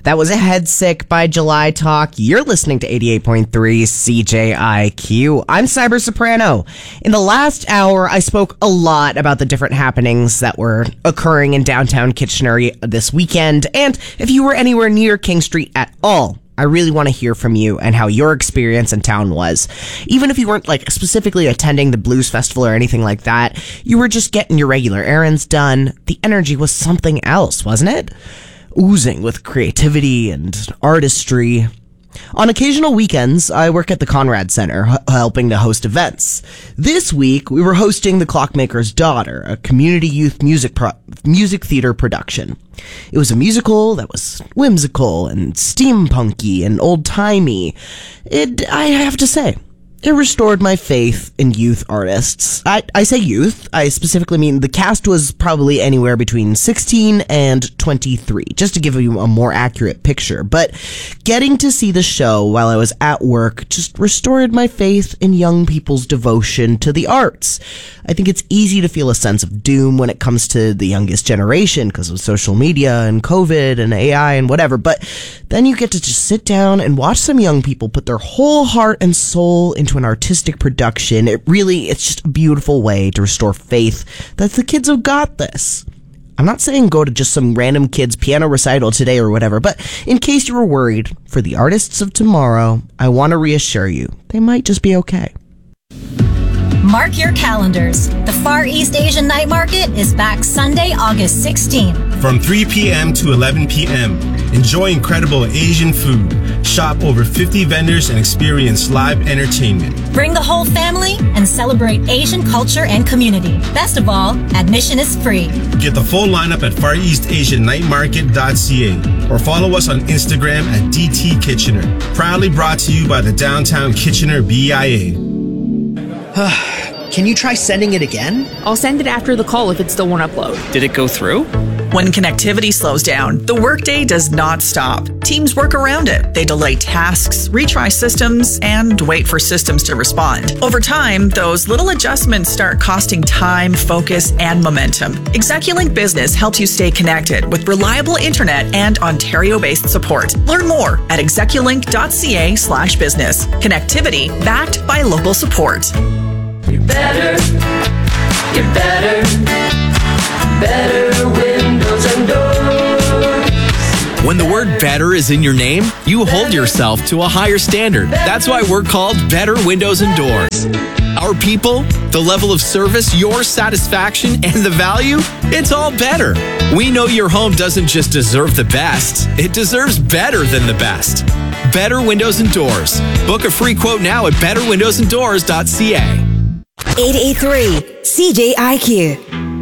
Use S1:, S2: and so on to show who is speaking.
S1: That was Head Sick by July Talk. You're listening to 88.3 CJIQ. I'm Cyber Soprano. In the last hour, I spoke a lot about the different happenings that were occurring in downtown Kitchener this weekend. And if you were anywhere near King Street at all, I really want to hear from you and how your experience in town was. Even if you weren't specifically attending the Blues Festival or anything like that, you were just getting your regular errands done. The energy was something else, wasn't it? Oozing with creativity and artistry. On occasional weekends, I work at the Conrad Center, helping to host events. This week, we were hosting The Clockmaker's Daughter, a community youth music theater production. It was a musical that was whimsical and steampunky and old-timey. I have to say, it restored my faith in youth artists. I say youth, I specifically mean the cast was probably anywhere between 16 and 23, just to give you a more accurate picture. But getting to see the show while I was at work just restored my faith in young people's devotion to the arts. I think it's easy to feel a sense of doom when it comes to the youngest generation because of social media and COVID and AI and whatever, but then you get to just sit down and watch some young people put their whole heart and soul into an artistic production. It's just a beautiful way to restore faith that the kids have got this. I'm not saying go to just some random kid's piano recital today or whatever, but in case you were worried, for the artists of tomorrow, I want to reassure you, they might just be okay.
S2: Mark your calendars. The Far East Asian Night Market is back Sunday, August 16th.
S3: From 3 p.m. to 11 p.m., enjoy incredible Asian food, shop over 50 vendors, and experience live entertainment.
S2: Bring the whole family and celebrate Asian culture and community. Best of all, admission is free.
S3: Get the full lineup at FarEastAsianNightMarket.ca or follow us on Instagram at DT Kitchener. Proudly brought to you by the Downtown Kitchener BIA.
S4: Can you try sending it again?
S5: I'll send it after the call if it still won't upload.
S4: Did it go through?
S6: When connectivity slows down, the workday does not stop. Teams work around it. They delay tasks, retry systems, and wait for systems to respond. Over time, those little adjustments start costing time, focus, and momentum. Execulink Business helps you stay connected with reliable internet and Ontario-based support. Learn more at execulink.ca/business. Connectivity backed by local support.
S7: You're better windows and doors.
S8: When the word better is in your name, you hold yourself to a higher standard. That's why we're called Better Windows and Doors. Our people, the level of service, your satisfaction, and the value, it's all better. We know your home doesn't just deserve the best, it deserves better than the best. Better Windows and Doors. Book a free quote now at betterwindowsanddoors.ca.
S9: 88.3 CJIQ.